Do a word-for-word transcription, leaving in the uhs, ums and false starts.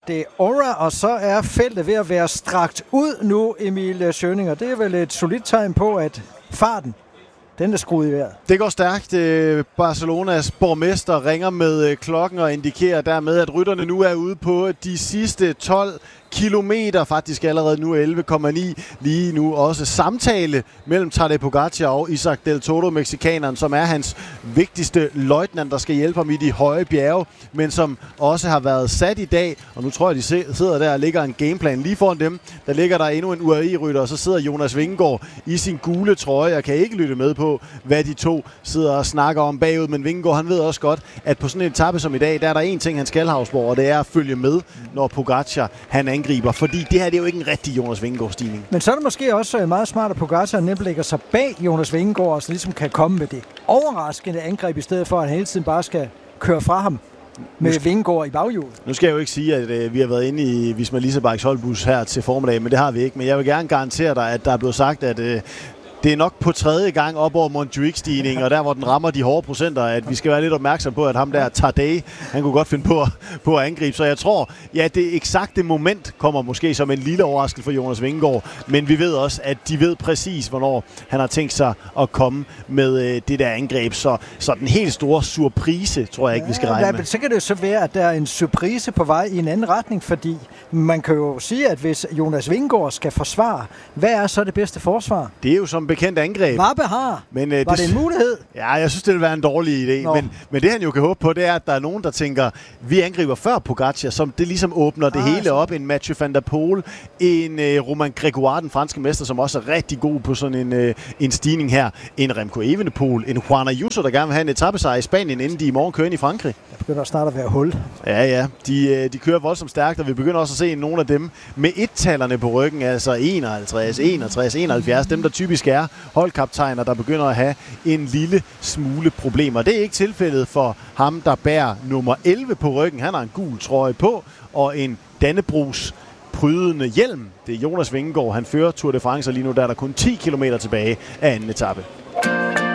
Det er Aura, og så er feltet ved at være strakt ud nu, Emil Schøning, og det er vel et solidt tegn på, at farten, den er skruet i vejret. Det går stærkt. Barcelonas borgmester ringer med klokken og indikerer dermed, at rytterne nu er ude på de sidste tolv kilometer, faktisk allerede nu elleve komma ni. Lige nu også samtale mellem Tadej Pogačar og Isaac Del Toro, mexikaneren, som er hans vigtigste løjtnant, der skal hjælpe ham i de høje bjerge, men som også har været sat i dag. Og nu tror jeg, de sidder der og ligger en gameplan lige foran dem. Der ligger der endnu en U A E-rytter, og så sidder Jonas Vingegaard i sin gule trøje. Jeg kan ikke lytte med på, hvad de to sidder og snakker om bagud, men Vingegaard, han ved også godt, at på sådan en etape som i dag, der er der en ting, han skal, Havsborg, og det er at følge med, når Pogačar han angriber, fordi det her det er jo ikke en rigtig Jonas Vingegaard-stigning. Men så er det måske også meget smart, at Pogačar nemt lægger sig bag Jonas Vingegaard, og så ligesom kan komme med det overraskende angreb, i stedet for at han hele tiden bare skal køre fra ham med Vingegaard i baghjulet. Nu skal jeg jo ikke sige, at øh, vi har været inde i Visma Leasebikes holdbus her til formiddag, men det har vi ikke. Men jeg vil gerne garantere dig, at der er blevet sagt, at øh, det er nok på tredje gang op over Montjuic-stigningen, og der, hvor den rammer de hårde procenter, at vi skal være lidt opmærksom på, at ham der, Tadej, han kunne godt finde på, på at angribe. Så jeg tror, ja, det eksakte moment kommer måske som en lille overraskelse for Jonas Vingegaard, men vi ved også, at de ved præcis, hvornår han har tænkt sig at komme med øh, det der angreb. Så, så den helt store surprise, tror jeg ikke, vi skal regne ja, med. Men så kan det jo så være, at der er en surprise på vej i en anden retning, fordi man kan jo sige, at hvis Jonas Vingegaard skal forsvare, hvad er så det bedste forsvar? Det er jo som bekendt angreb. Varpe har. Men, øh, var det, det en mulighed? Ja, jeg synes, det vil være en dårlig idé. Men, men det han jo kan håbe på, det er, at der er nogen, der tænker, vi angriber før Pogačar, som det ligesom åbner det ah, hele så. op. En Mathieu van der Poel, en uh, Romain Grégoire, den franske mester, som også er rigtig god på sådan en, uh, en stigning her. En Remco Evenepoel, en Juan Ayuso, der gerne vil have en etapesejr i Spanien, inden de i morgen kører ind i Frankrig. Det begynder snart at være hul. Ja, ja. De, de kører voldsomt stærkt, og vi begynder også at se nogle af dem med et-tallerne på ryggen, altså enoghalvtreds, enogtres, enoghalvfjerds, dem der typisk er holdkaptajner, der begynder at have en lille smule problemer. Det er ikke tilfældet for ham, der bærer nummer elleve på ryggen. Han har en gul trøje på og en Dannebrogs prydende hjelm. Det er Jonas Vingegaard. Han fører Tour de France lige nu, der er der kun ti kilometer tilbage af anden etape.